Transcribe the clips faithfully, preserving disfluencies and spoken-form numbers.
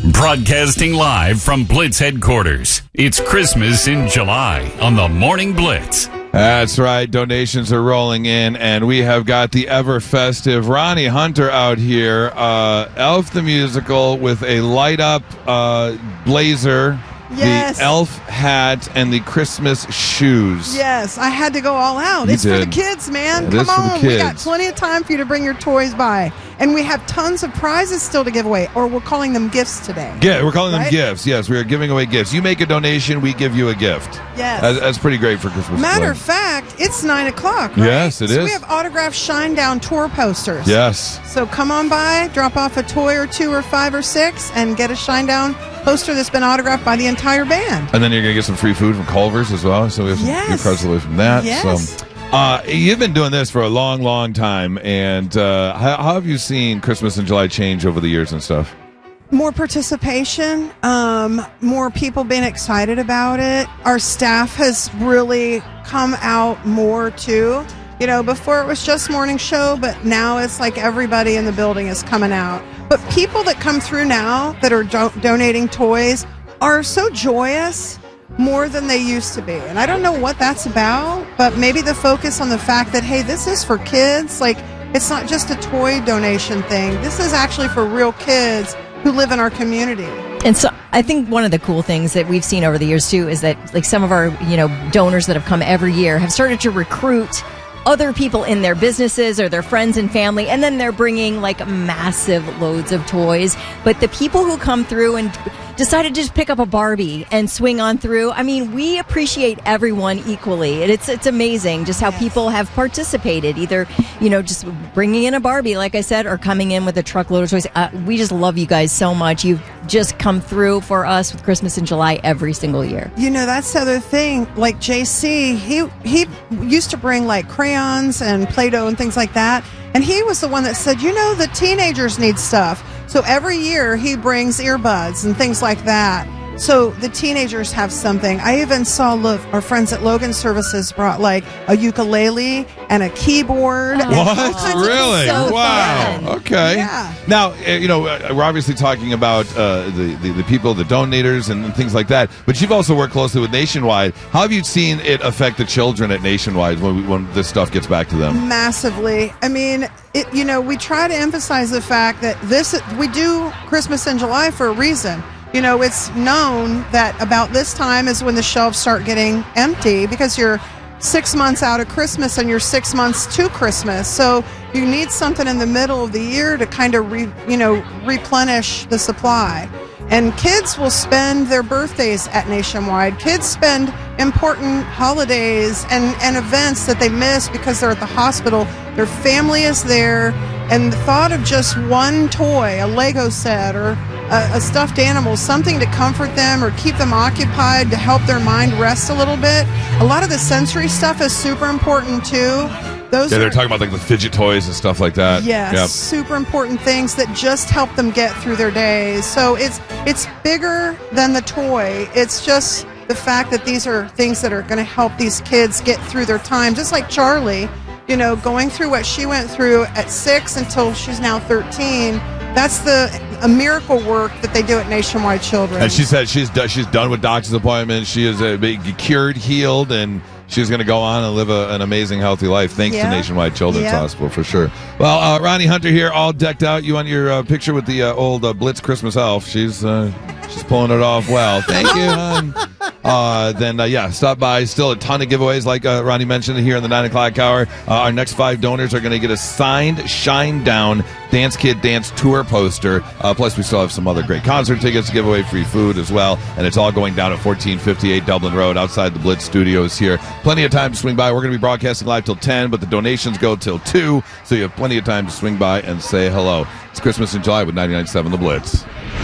Broadcasting live from Blitz headquarters. It's Christmas in July on the Morning Blitz. That's right. Donations are rolling in, and we have got the ever festive Ronnie Hunter out here. Uh, Elf the Musical with a light-up uh, blazer, yes. the elf hat, and the Christmas shoes. Yes, I had to go all out. You it's did. for the kids, man. It Come is for the on. We got kids. plenty of time for you to bring your toys by. And we have tons of prizes still to give away, or we're calling them gifts today. Yeah, we're calling them Right? gifts. Yes, we are giving away gifts. You make a donation, we give you a gift. Yes. That's, that's pretty great for Christmas. Matter play. of fact, it's nine o'clock, right? Yes, it so is. we have autographed Shinedown tour posters. Yes. So come on by, drop off a toy or two or five or six, and get a Shinedown poster that's been autographed by the entire band. And then you're going to get some free food from Culver's as well. So we have some Yes. gift cards away from that. Yes. So, uh, you've been doing this for a long, long time. And uh, how, how have you seen Christmas in July change over the years and stuff? More participation, um, more people being excited about it. Our staff has really come out more too. You know, before it was just morning show, but now it's like everybody in the building is coming out. But people that come through now that are do- donating toys are so joyous, more than they used to be. And I don't know what that's about, but maybe the focus on the fact that, hey, this is for kids. Like, it's not just a toy donation thing. This is actually for real kids who live in our community. And so I think one of the cool things that we've seen over the years too is that like some of our, you know, donors that have come every year have started to recruit other people in their businesses or their friends and family, and then they're bringing like massive loads of toys. But the people who come through and decided to just pick up a Barbie and swing on through, I mean, we appreciate everyone equally. And it's it's amazing just how people have participated, either, you know, just bringing in a Barbie, like I said, or coming in with a truckload of toys. Uh, we just love you guys so much. You've just come through for us with Christmas in July every single year. You know, that's the other thing. Like J C, he he used to bring like crayons and Play-Doh and things like that. And he was the one that said, you know, the teenagers need stuff. So every year he brings earbuds and things like that. So the teenagers have something. I even saw, look, our friends at Logan Services brought like a ukulele and a keyboard. Oh. What? Oh, Really? so Wow. fun. Okay. Yeah. Now, uh, you know, uh, we're obviously talking about uh, the, the, the people, the donators and, and things like that, but you've also worked closely with Nationwide. How have you seen it affect the children at Nationwide when, we, when this stuff gets back to them? Massively. I mean, it, you know, we try to emphasize the fact that this, we do Christmas in July for a reason. You know, it's known that about this time is when the shelves start getting empty because you're six months out of Christmas and you're six months to Christmas. So you need something in the middle of the year to kind of, re, you know, replenish the supply. And kids will spend their birthdays at Nationwide. Kids spend important holidays and, and events that they miss because they're at the hospital. Their family is there. And the thought of just one toy, a Lego set or a, a stuffed animal, something to comfort them or keep them occupied to help their mind rest a little bit. A lot of the sensory stuff is super important too. Those Yeah, they're are, talking about like the fidget toys and stuff like that. Yes, Yep. super important things that just help them get through their days. So it's it's bigger than the toy. It's just the fact that these are things that are going to help these kids get through their time. Just like Charlie, you know, going through what she went through at six until she's now thirteen. That's the a miracle work that they do at Nationwide Children. And she said she's done, she's done with doctor's appointments. She is uh, cured, healed, and she's going to go on and live a, an amazing, healthy life thanks Yeah. to Nationwide Children's Yeah. Hospital, for sure. Well, uh, Ronnie Hunter here, all decked out. You on your uh, picture with the uh, old uh, Blitz Christmas elf. She's uh, she's pulling it off well. Thank you, hon. Uh, then, uh, yeah, stop by. Still a ton of giveaways, like uh, Ronnie mentioned here in the nine o'clock hour. Uh, our next five donors are going to get a signed Shinedown Dance Kid Dance Tour poster. Uh, plus, we still have some other great concert tickets to give away, free food as well. And it's all going down at fourteen fifty-eight Dublin Road outside the Blitz Studios here. Plenty of time to swing by. We're going to be broadcasting live till ten, but the donations go till two, so you have plenty of time to swing by and say hello. It's Christmas in July with ninety-nine point seven The Blitz.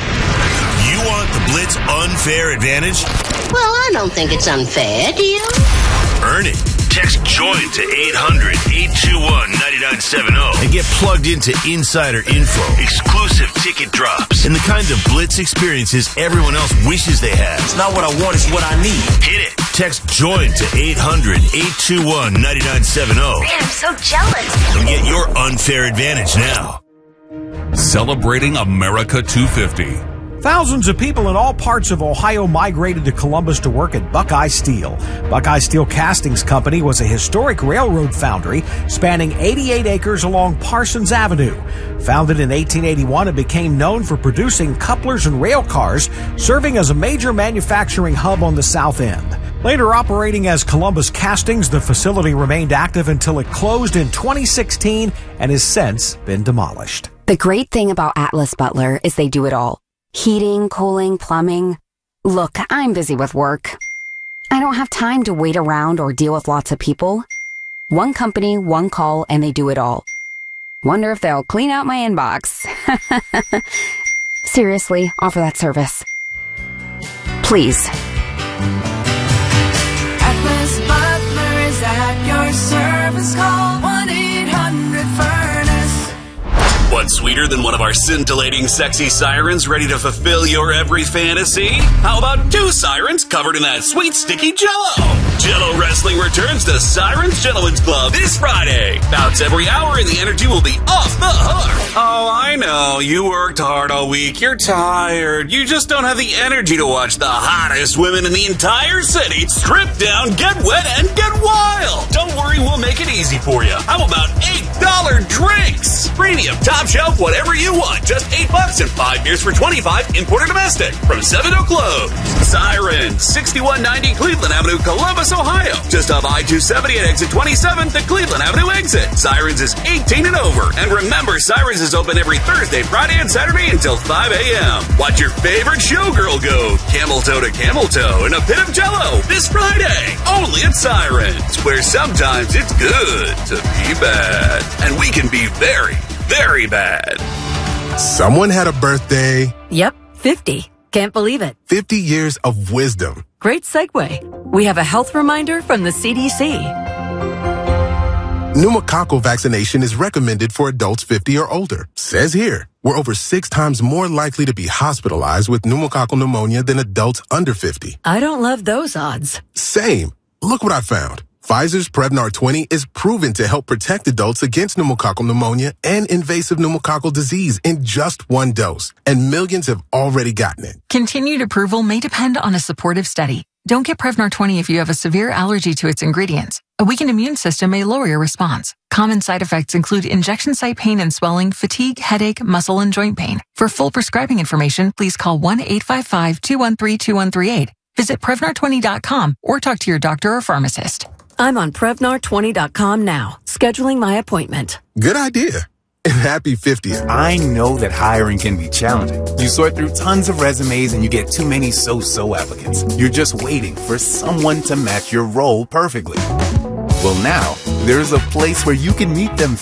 You want the Blitz unfair advantage? Well, I don't think it's unfair, do you? Earn it. Text JOIN to eight hundred, eight two one, nine nine seven zero and get plugged into insider info, exclusive ticket drops, and the kind of Blitz experiences everyone else wishes they had. It's not what I want, it's what I need. Hit it. Text JOIN to eight hundred, eight two one, nine nine seven zero Man, I'm so jealous. and get your unfair advantage now. Celebrating America two fifty. Thousands of people in all parts of Ohio migrated to Columbus to work at Buckeye Steel. Buckeye Steel Castings Company was a historic railroad foundry spanning eighty-eight acres along Parsons Avenue. Founded in eighteen eighty-one, it became known for producing couplers and rail cars, serving as a major manufacturing hub on the south end. Later operating as Columbus Castings, the facility remained active until it closed in twenty sixteen and has since been demolished. The great thing about Atlas Butler is they do it all. Heating, cooling, plumbing. Look, I'm busy with work. I don't have time to wait around or deal with lots of people. One company, one call, and they do it all. Wonder if they'll clean out my inbox. Seriously, offer that service. Please. Atlas Butler is at your service. Call one eight hundred furnace. What's sweeter than one of our scintillating sexy sirens ready to fulfill your every fantasy? How about two sirens covered in that sweet sticky Jell-O? Jell-O Wrestling returns to Sirens Gentlemen's Club this Friday. Bouts every hour and the energy will be off the hook. Oh, I know. You worked hard all week. You're tired. You just don't have the energy to watch the hottest women in the entire city strip down, get wet, and get wild. Don't worry, we'll make it easy for you. How about eight dollar drinks? Premium, top shelf, whatever you want. Just eight bucks and five beers for twenty-five, import or domestic. From seven to close. Sirens, sixty-one ninety Cleveland Avenue, Columbus, Ohio. Just off I two seventy at exit twenty-seven, the Cleveland Avenue exit. Sirens is eighteen and over. And remember, Sirens is open every Thursday, Friday, and Saturday until five a.m. Watch your favorite showgirl go camel toe to camel toe in a pit of Jell-O this Friday. Only at Sirens, where sometimes it's good to be bad. And we can be very, very bad. Someone had a birthday. Yep, fifty. Can't believe it. fifty years of wisdom. Great segue. We have a health reminder from the C D C. Pneumococcal vaccination is recommended for adults fifty or older. Says here, we're over six times more likely to be hospitalized with pneumococcal pneumonia than adults under fifty. I don't love those odds. Same. Look what I found. Pfizer's Prevnar twenty is proven to help protect adults against pneumococcal pneumonia and invasive pneumococcal disease in just one dose. And millions have already gotten it. Continued approval may depend on a supportive study. Don't get Prevnar twenty if you have a severe allergy to its ingredients. A weakened immune system may lower your response. Common side effects include injection site pain and swelling, fatigue, headache, muscle, and joint pain. For full prescribing information, please call one eight five five, two one three, two one three eight. Visit Prevnar twenty dot com or talk to your doctor or pharmacist. I'm on Prevnar twenty dot com now, scheduling my appointment. Good idea. And happy fiftieth. I know that hiring can be challenging. You sort through tons of resumes and you get too many so-so applicants. You're just waiting for someone to match your role perfectly. Well, now, there's a place where you can meet them